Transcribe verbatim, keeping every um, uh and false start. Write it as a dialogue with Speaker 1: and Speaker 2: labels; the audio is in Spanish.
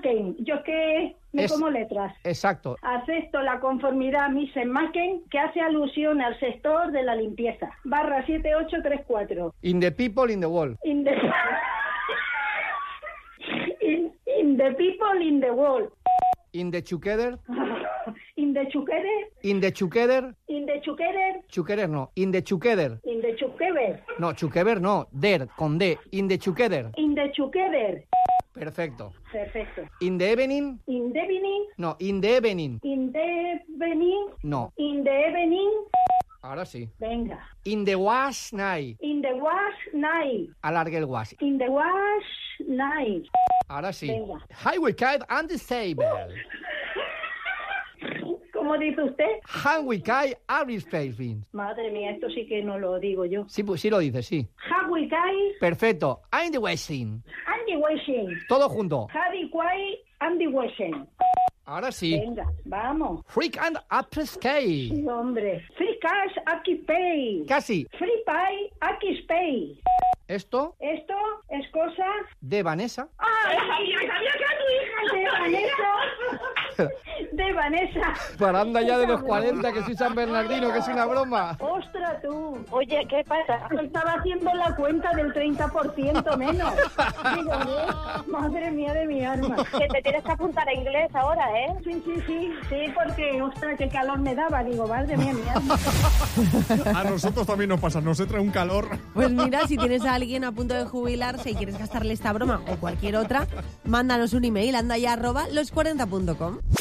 Speaker 1: Machen. Yo es que me
Speaker 2: Es-
Speaker 1: como letras.
Speaker 2: Exacto.
Speaker 1: Acepto la conformidad Missen Machen, que hace alusión al sector de la limpieza. Barra siete ocho tres cuatro.
Speaker 2: In the people, in the world.
Speaker 1: In the... in, in the people, in the world.
Speaker 2: In the together,
Speaker 1: In the together,
Speaker 2: in the together,
Speaker 1: in the together,
Speaker 2: together no, in the together.
Speaker 1: in the together,
Speaker 2: No, together no, der, con D, in the together.
Speaker 1: in the together.
Speaker 2: Perfecto.
Speaker 1: Perfecto.
Speaker 2: In the evening,
Speaker 1: In the evening,
Speaker 2: no, in the evening.
Speaker 1: in the evening,
Speaker 2: No,
Speaker 1: in the evening.
Speaker 2: ahora sí.
Speaker 1: Venga.
Speaker 2: In the wash night.
Speaker 1: In the wash night.
Speaker 2: Alargue el wash.
Speaker 1: In the wash night.
Speaker 2: Ahora sí.
Speaker 1: Venga.
Speaker 2: Highway kite and disable.
Speaker 1: ¿Cómo dice usted?
Speaker 2: Highway kite and space beans.
Speaker 1: Madre mía, esto sí que no lo digo yo.
Speaker 2: Sí, pues sí lo dice, sí.
Speaker 1: Hawi Kai,
Speaker 2: Perfecto. I'm the washing.
Speaker 1: Andy Washing.
Speaker 2: Todo junto.
Speaker 1: Javi Kwai, Andy Washing.
Speaker 2: Ahora sí.
Speaker 1: Venga, vamos.
Speaker 2: Freak and upper sky.
Speaker 1: Sí, hombre. Free cash, aquí pay.
Speaker 2: Casi.
Speaker 1: Free pay, aquí pay.
Speaker 2: Esto
Speaker 1: Esto es cosa...
Speaker 2: de Vanessa.
Speaker 1: ¡Ay, sabía, sabía que era tu hija! De Vanessa. De Vanessa.
Speaker 2: Para anda ya de los cuarenta, que soy San Bernardino, que es una broma.
Speaker 1: ¡Ostras, tú!
Speaker 3: Oye, ¿qué pasa?
Speaker 1: Estaba haciendo la cuenta del treinta por ciento menos. Digo, ¿eh? Madre mía de mi alma.
Speaker 3: Que te tienes que apuntar a inglés ahora, ¿eh?
Speaker 1: Sí, sí, sí, sí, porque, ostras, qué calor me daba. Digo, madre mía, mi alma.
Speaker 4: A nosotros también nos pasa, nos entra un calor.
Speaker 5: Pues mira, si tienes a alguien a punto de jubilarse y quieres gastarle esta broma o cualquier otra, mándanos un email, anda ya arroba los cuarenta punto com.